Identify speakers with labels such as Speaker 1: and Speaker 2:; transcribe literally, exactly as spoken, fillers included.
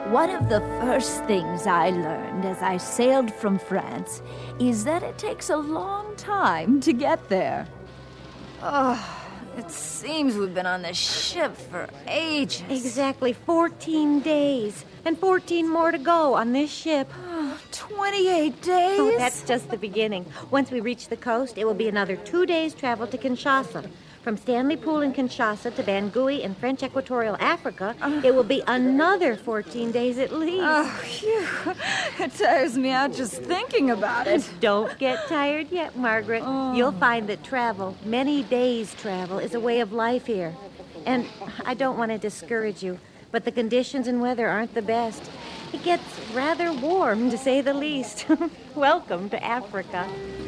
Speaker 1: One of the first things I learned as I sailed from France is that it takes a long time to get there. Oh, it seems we've been on this ship for ages.
Speaker 2: Exactly fourteen days, and fourteen more to go on this ship.
Speaker 1: twenty-eight days?
Speaker 2: Oh, that's just the beginning. Once we reach the coast, it will be another two days' travel to Kinshasa. From Stanley Pool in Kinshasa to Bangui in French Equatorial Africa, uh, it will be another fourteen days at least.
Speaker 1: Oh, phew. It tires me out just thinking about it.
Speaker 2: Don't get tired yet, Margaret. Oh. You'll find that travel, many days' travel, is a way of life here. And I don't want to discourage you, but the conditions and weather aren't the best. It gets rather warm, to say the least. Welcome to Africa.